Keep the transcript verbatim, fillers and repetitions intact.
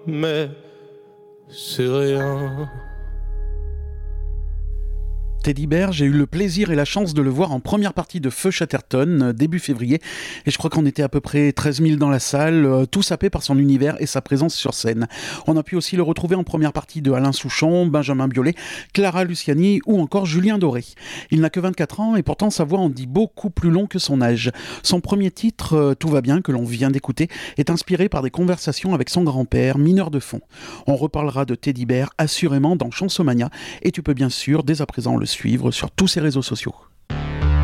mais c'est rien. Teddy Bear, j'ai eu le plaisir et la chance de le voir en première partie de Feu Chatterton, début février, et je crois qu'on était à peu près treize mille dans la salle, tout sapé par son univers et sa présence sur scène. On a pu aussi le retrouver en première partie de Alain Souchon, Benjamin Biolay, Clara Luciani ou encore Julien Doré. Il n'a que vingt-quatre ans et pourtant sa voix en dit beaucoup plus long que son âge. Son premier titre, Tout va bien, que l'on vient d'écouter, est inspiré par des conversations avec son grand-père, mineur de fond. On reparlera de Teddy Bear assurément dans Chansomania et tu peux bien sûr dès à présent le suivre sur tous ses réseaux sociaux.